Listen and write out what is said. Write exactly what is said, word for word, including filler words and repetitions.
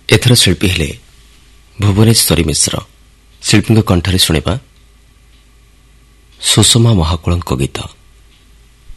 ଏଥର ଶିଳ୍ପୀ ହେଲେ ଭୁବନେଶ୍ୱରୀ ମିଶ୍ର। ଶିଳ୍ପୀଙ୍କ କଣ୍ଠରେ ଶୁଣିବା ସୁଷମା ମହାକୁଳଙ୍କ ଗୀତ।